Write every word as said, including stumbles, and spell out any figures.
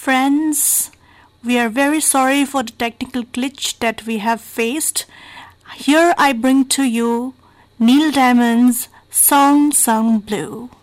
Friends, we are very sorry for the technical glitch that we have faced. Here I bring to you Neil Diamond's Song Sung Blue.